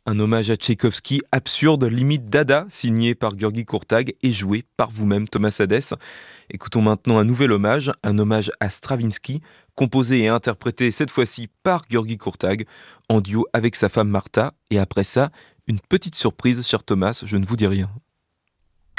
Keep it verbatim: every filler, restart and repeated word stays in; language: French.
Un hommage à Tchaïkovski, absurde, limite dada, signé par György Kurtág et joué par vous-même Thomas Hadès. Écoutons maintenant un nouvel hommage, un hommage à Stravinsky, composé et interprété cette fois-ci par György Kurtág, en duo avec sa femme Martha. Et après ça, une petite surprise, cher Thomas, je ne vous dis rien.